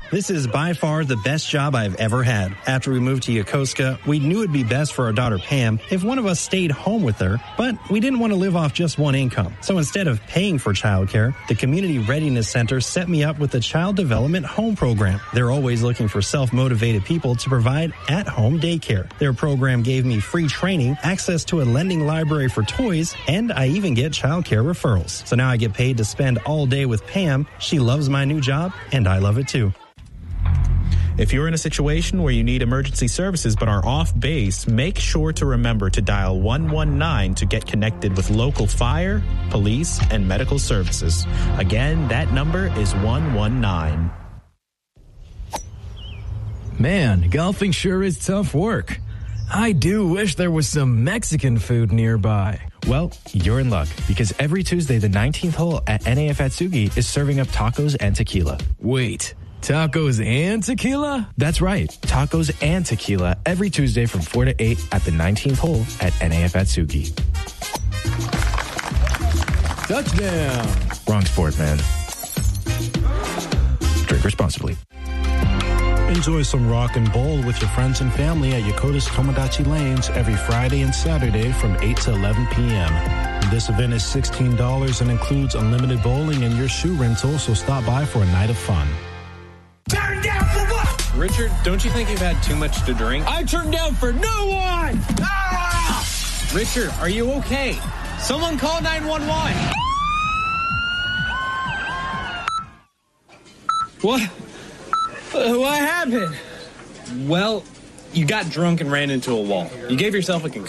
This is by far the best job I've ever had. After we moved to Yokosuka, we knew it'd be best for our daughter Pam if one of us stayed home with her, but we didn't want to live off just one income. So instead of paying for childcare, the Community Readiness Center set me up with the Child Development Home Program. They're always looking for self-motivated people to provide at-home daycare. Their program gave me free training, access to a lending library for toys, and I even get childcare referrals. So now I get paid to spend all day with Pam. She loves my new job, and I love it too. If you're in a situation where you need emergency services but are off base, make sure to remember to dial 119 to get connected with local fire, police, and medical services. Again, that number is 119. Man, golfing sure is tough work. I do wish there was some Mexican food nearby. Well, you're in luck, because every Tuesday the 19th hole at NAF Atsugi is serving up tacos and tequila. Wait, tacos and tequila? That's right, tacos and tequila every Tuesday from 4 to 8 at the 19th hole at NAF Atsugi. Touchdown! Wrong sport, man. Drink responsibly. Enjoy some rock and bowl with your friends and family at Yokota's Tomodachi Lanes every Friday and Saturday from 8 to 11 p.m. This event is $16 and includes unlimited bowling and your shoe rental, so stop by for a night of fun. Turn down for what? Richard, don't you think you've had too much to drink? I turned down for no one! Ah! Richard, are you okay? Someone call 911. What? What happened? Well, you got drunk and ran into a wall. You gave yourself a concussion.